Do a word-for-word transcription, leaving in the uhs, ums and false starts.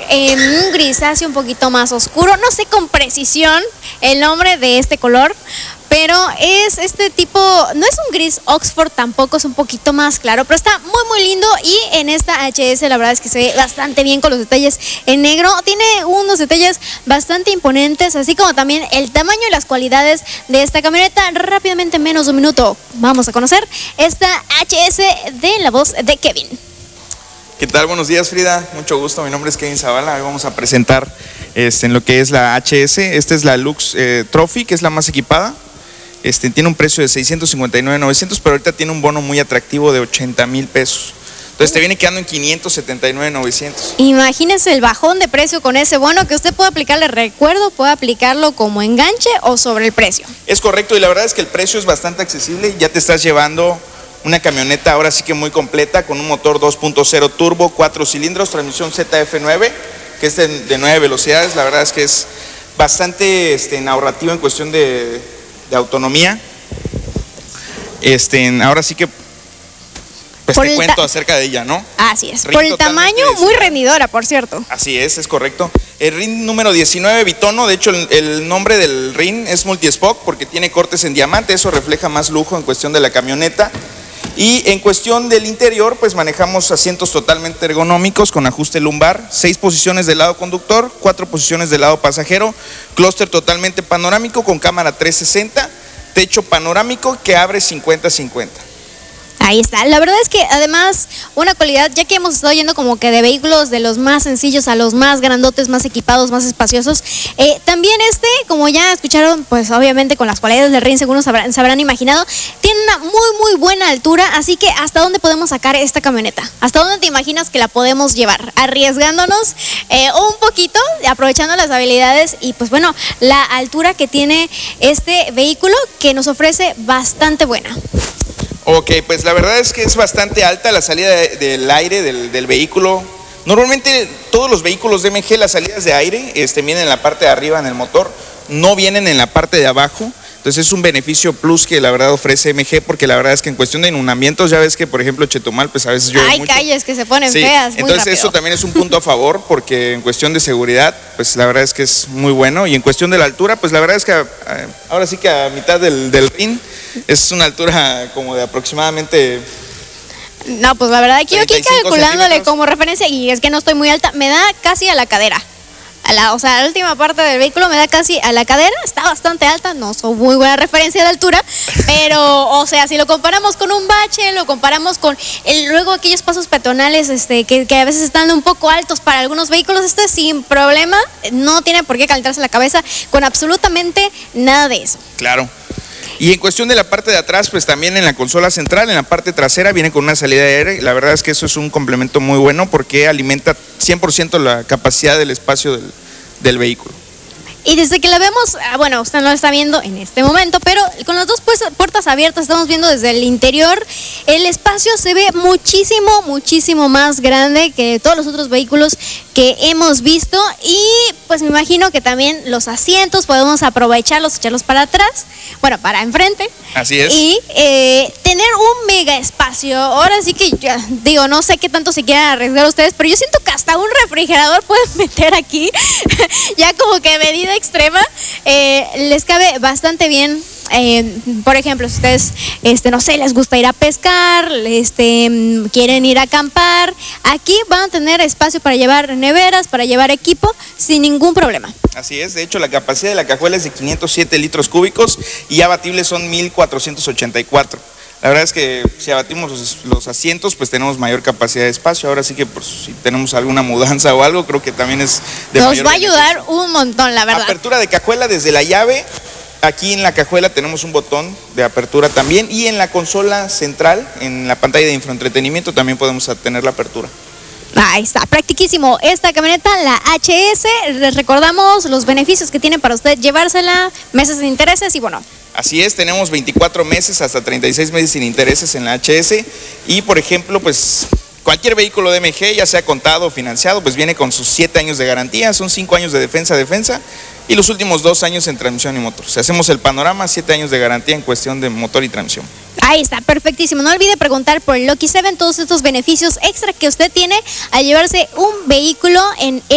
en un grisáceo un poquito más oscuro. No sé con precisión el nombre de este color, pero es este tipo, no es un gris Oxford tampoco, es un poquito más claro, pero está muy muy lindo. Y en esta H S la verdad es que se ve bastante bien con los detalles en negro. Tiene unos detalles bastante imponentes, así como también el tamaño y las cualidades de esta camioneta. Rápidamente, en menos de un minuto, vamos a conocer esta H S de la voz de Kevin. ¿Qué tal? Buenos días, Frida. Mucho gusto. Mi nombre es Kevin Zavala. Hoy vamos a presentar este, en lo que es la H S. Esta es la Lux eh, Trophy, que es la más equipada. Este, tiene un precio de seiscientos cincuenta y nueve mil novecientos, pero ahorita tiene un bono muy atractivo de ochenta mil pesos. Entonces te viene quedando en quinientos setenta y nueve mil novecientos. Imagínese el bajón de precio con ese bono que usted puede aplicarle. Recuerdo, puede aplicarlo como enganche o sobre el precio. Es correcto, y la verdad es que el precio es bastante accesible. Ya te estás llevando una camioneta ahora sí que muy completa, con un motor dos punto cero turbo, cuatro cilindros, transmisión Z F nueve, que es de, de nueve velocidades. La verdad es que es bastante este, ahorrativo en cuestión de, de autonomía. Este, ahora sí que pues Por te el cuento acerca de ella, ¿no? Así es, Rin por el totalmente tamaño, muy decidida. rendidora, por cierto. Así es, es correcto. El R I N número diecinueve bitono, de hecho el, el nombre del R I N es multi-spoke porque tiene cortes en diamante, eso refleja más lujo en cuestión de la camioneta. Y en cuestión del interior, pues manejamos asientos totalmente ergonómicos con ajuste lumbar, seis posiciones del lado conductor, cuatro posiciones del lado pasajero, clúster totalmente panorámico con cámara trescientos sesenta, techo panorámico que abre cincuenta cincuenta. Ahí está. La verdad es que además una cualidad, ya que hemos estado yendo como que de vehículos de los más sencillos a los más grandotes, más equipados, más espaciosos, eh, también este, como ya escucharon, pues obviamente con las cualidades del R I N según se habrán, se habrán imaginado, tiene una muy muy buena altura. Así que ¿hasta dónde podemos sacar esta camioneta? ¿Hasta dónde te imaginas que la podemos llevar? Arriesgándonos eh, un poquito, aprovechando las habilidades y pues bueno, la altura que tiene este vehículo, que nos ofrece bastante buena. Ok, pues la verdad es que es bastante alta la salida de, del aire del, del vehículo. Normalmente todos los vehículos de M G, las salidas de aire este, vienen en la parte de arriba en el motor, no vienen en la parte de abajo. Entonces es un beneficio plus que la verdad ofrece M G, porque la verdad es que en cuestión de inundamientos, ya ves que por ejemplo Chetumal pues a veces llueve Hay mucho. calles que se ponen Sí, feas muy entonces rápido. eso también es un punto a favor, porque en cuestión de seguridad pues la verdad es que es muy bueno. Y en cuestión de la altura, pues la verdad es que eh, ahora sí que a mitad del, del R I N es una altura como de aproximadamente... No, pues la verdad que yo aquí treinta y cinco calculándole centímetros. como referencia, y es que no estoy muy alta, me da casi a la cadera. A la, o sea, la última parte del vehículo me da casi a la cadera. Está bastante alta, no soy muy buena referencia de altura, pero, o sea, si lo comparamos con un bache, lo comparamos con el, luego aquellos pasos peatonales este, que, que a veces están un poco altos para algunos vehículos, este sin problema, no tiene por qué calentarse la cabeza con absolutamente nada de eso. Claro. Y en cuestión de la parte de atrás, pues también en la consola central, en la parte trasera, viene con una salida de aire. La verdad es que eso es un complemento muy bueno porque alimenta cien por ciento la capacidad del espacio del, del vehículo. Y desde que la vemos, bueno, usted no la está viendo en este momento, pero con las dos pues, puertas abiertas, estamos viendo desde el interior, el espacio se ve muchísimo, muchísimo más grande que todos los otros vehículos que hemos visto. Y pues me imagino que también los asientos podemos aprovecharlos, echarlos para atrás, bueno, para enfrente. Así es. Y eh, tener un mega espacio. Ahora sí que ya, digo, no sé qué tanto se quieran arriesgar ustedes, pero yo siento que hasta un refrigerador pueden meter aquí, ya como que medida extrema. Eh, les cabe bastante bien. Eh, por ejemplo, si ustedes, este, no sé, les gusta ir a pescar, este, quieren ir a acampar, aquí van a tener espacio para llevar neveras, para llevar equipo, sin ningún problema. Así es, de hecho la capacidad de la cajuela es de quinientos siete litros cúbicos y abatibles son mil cuatrocientos ochenta y cuatro. La verdad es que si abatimos los, los asientos, pues tenemos mayor capacidad de espacio. Ahora sí que pues, si tenemos alguna mudanza o algo, creo que también es de Nos mayor va a ayudar beneficio. un montón, la verdad. Apertura de cajuela desde la llave. Aquí en la cajuela tenemos un botón de apertura también, y en la consola central, en la pantalla de infoentretenimiento, también podemos tener la apertura. Ahí está, practiquísimo. Esta camioneta, la H S, les recordamos los beneficios que tiene para usted llevársela, meses sin intereses y bueno. Así es, tenemos veinticuatro meses hasta treinta y seis meses sin intereses en la H S, y por ejemplo, pues cualquier vehículo de M G, ya sea contado o financiado, pues viene con sus siete años de garantía, son cinco años de defensa defensa y los últimos dos años en transmisión y motor. Si hacemos el panorama, siete años de garantía en cuestión de motor y transmisión. Ahí está, perfectísimo. No olvide preguntar por el Lucky siete, todos estos beneficios extra que usted tiene al llevarse un vehículo en